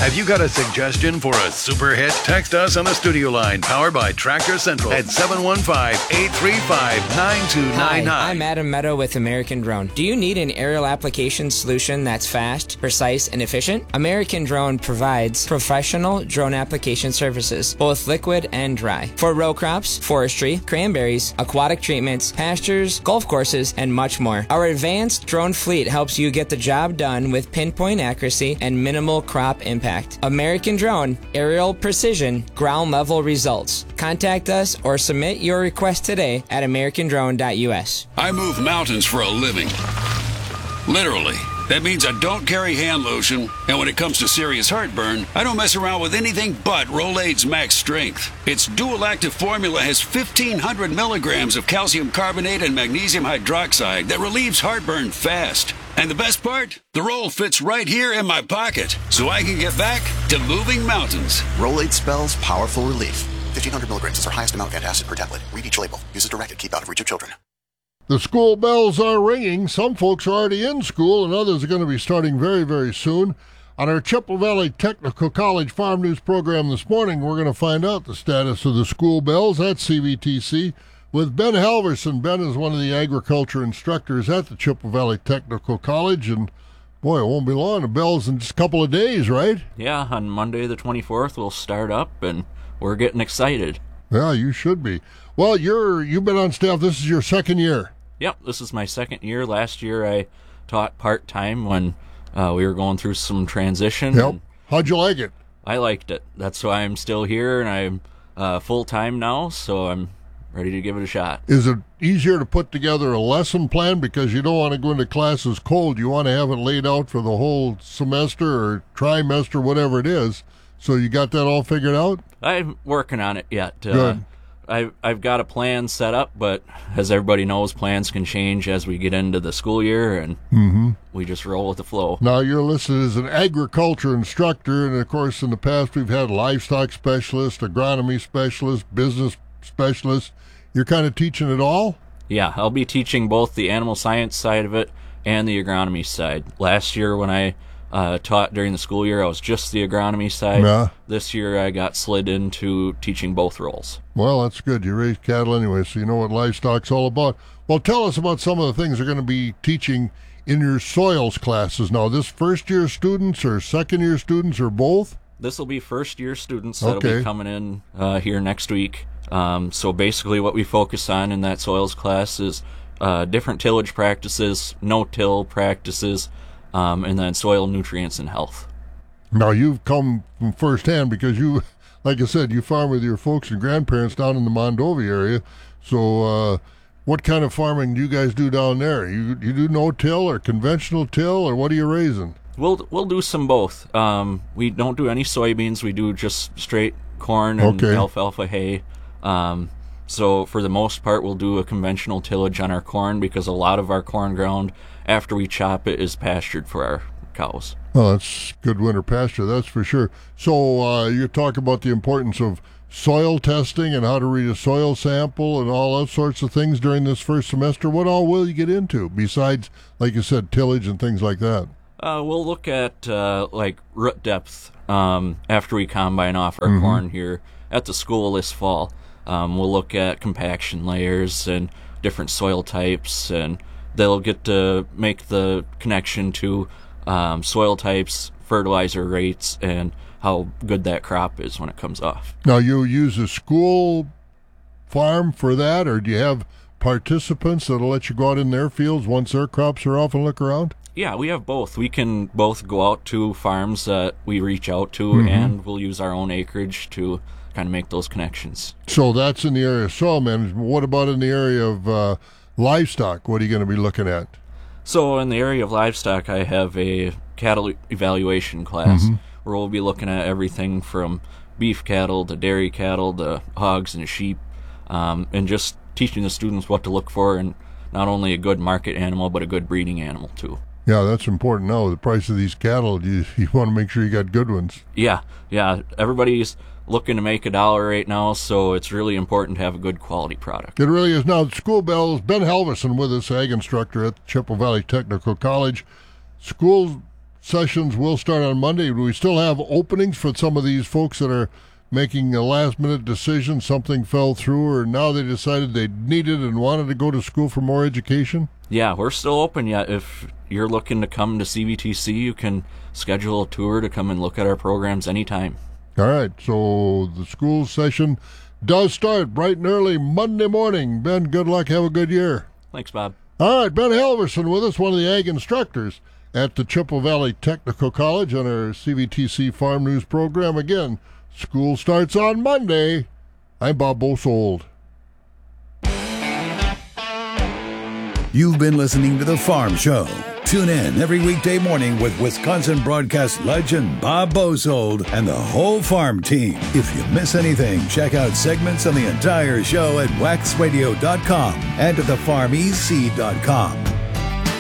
Have you got a suggestion for a super hit? Text us on the studio line, powered by Tractor Central at 715-835-9299. Hi, I'm Adam Meadow with American Drone. Do you need an aerial application solution that's fast, precise, and efficient? American Drone provides professional drone application services, both liquid and dry, for row crops, forestry, cranberries, aquatic treatments, pastures, golf courses, and much more. Our advanced drone fleet helps you get the job done with pinpoint accuracy and minimal crop impact. American Drone, aerial precision, ground level results. Contact us or submit your request today at americandrone.us. I move mountains for a living. Literally. That means I don't carry hand lotion, and when it comes to serious heartburn, I don't mess around with anything but Rolaids Max Strength. Its dual active formula has 1,500 milligrams of calcium carbonate and magnesium hydroxide that relieves heartburn fast. And the best part? The roll fits right here in my pocket, so I can get back to moving mountains. Rolaids spells powerful relief. 1,500 milligrams is our highest amount of antacid per tablet. Read each label. Use as directed. Keep out of reach of children. The school bells are ringing. Some folks are already in school, and others are going to be starting very, very soon. On our Chippewa Valley Technical College Farm News program this morning, we're going to find out the status of the school bells at CVTC with Ben Halverson. Ben is one of the agriculture instructors at the Chippewa Valley Technical College, and boy, it won't be long. The bells in just a couple of days, right? Yeah, on Monday the 24th, we'll start up, and we're getting excited. Yeah, you should be. Well, you've been on staff. This is your second year. Yep, this is my second year. Last year I taught part-time when we were going through some transition. Yep. How'd you like it? I liked it. That's why I'm still here, and I'm full-time now, so I'm ready to give it a shot. Is it easier to put together a lesson plan because you don't want to go into classes cold? You want to have it laid out for the whole semester or trimester, whatever it is. So you got that all figured out? I'm working on it yet. Good. I've got a plan set up, but as everybody knows, plans can change as we get into the school year, and we just roll with the flow. Now, you're listed as an agriculture instructor, and of course, in the past, we've had livestock specialist, agronomy specialist, business specialist. You're kind of teaching it all? Yeah, I'll be teaching both the animal science side of it and the agronomy side. Last year, when I taught during the school year, I was just the agronomy side. Yeah. This year I got slid into teaching both roles. Well, that's good. You raise cattle anyway, so you know what livestock's all about. Well, tell us about some of the things you're going to be teaching in your soils classes. Now, this first-year students or second-year students or both? This will be first-year students that'll be coming in here next week. So basically what we focus on in that soils class is different tillage practices, no-till practices, and then soil nutrients and health. Now, you've come from firsthand because you, like I said, you farm with your folks and grandparents down in the Mondovi area. So what kind of farming do you guys do down there? You do no-till or conventional till, or what are you raising? We'll do some both. We don't do any soybeans. We do just straight corn and alfalfa hay. So for the most part, we'll do a conventional tillage on our corn because a lot of our corn ground, after we chop it, is pastured for our cows. Oh, that's good winter pasture, that's for sure. So you're talking about the importance of soil testing and how to read a soil sample and all that sorts of things during this first semester. What all will you get into besides, like you said, tillage and things like that? We'll look at like root depth after we combine off our corn here at the school this fall. We'll look at compaction layers and different soil types, and they'll get to make the connection to soil types, fertilizer rates, and how good that crop is when it comes off. Now, you use a school farm for that, or do you have participants that'll let you go out in their fields once their crops are off and look around? Yeah, we have both. We can both go out to farms that we reach out to, and we'll use our own acreage to kind of make those connections. So that's in the area of soil management. What about in the area of livestock? What are you going to be looking at? So in the area of livestock, I have a cattle evaluation class where we'll be looking at everything from beef cattle to dairy cattle to hogs and sheep, and just teaching the students what to look for in not only a good market animal, but a good breeding animal too. Yeah, that's important now. The price of these cattle, you want to make sure you got good ones. Yeah. Everybody's looking to make $1 right now, so it's really important to have a good quality product. It really is. Now, school bells, Ben Halverson with us, ag instructor at Chippewa Valley Technical College. School sessions will start on Monday. Do we still have openings for some of these folks that are making a last-minute decision? Something fell through, or now they decided they needed and wanted to go to school for more education? Yeah, we're still open yet. If you're looking to come to CVTC, you can schedule a tour to come and look at our programs anytime. All right, so the school session does start bright and early Monday morning. Ben, good luck. Have a good year. Thanks, Bob. All right, Ben Halverson with us, one of the ag instructors at the Chippewa Valley Technical College on our CVTC Farm News program. Again, school starts on Monday. I'm Bob Bosold. You've been listening to The Farm Show. Tune in every weekday morning with Wisconsin broadcast legend Bob Bosold and the whole farm team. If you miss anything, check out segments on the entire show at waxradio.com and at thefarmec.com.